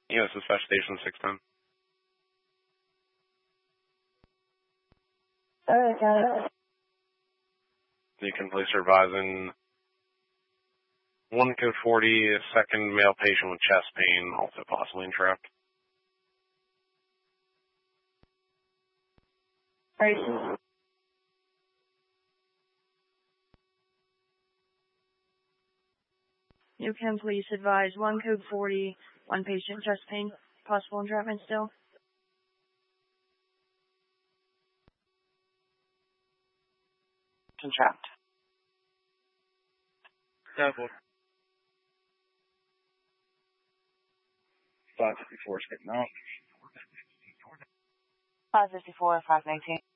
U.S. Dispatch Station 610. Alright, got it. You can place your advising 1 code 40, second male patient with chest pain, also possibly entrapped. Alright. You can please advise 1 code 40, 1 patient chest pain, possible entrapment still. Entrapped. Double. 554 is getting out. 554, 519.